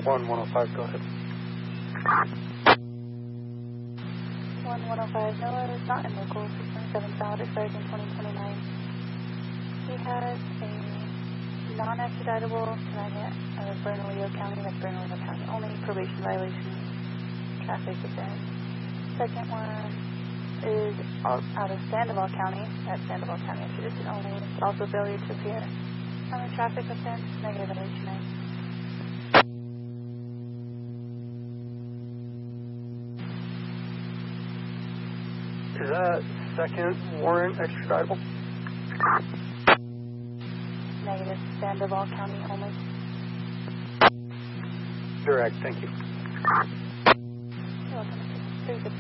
1105, go ahead. 1105, Noah is not in local 627 South, expiring 2029. He has a non-extraditable tonight out of Bernalillo County, that's Bernalillo County, only probation violation, traffic offense. Second one is out of Sandoval County, that's Sandoval County extradition only, it's also failure to appear. On the traffic offense, negative LH9. Is that second warrant extraditable? Negative, Sandoval County only. Direct, thank you.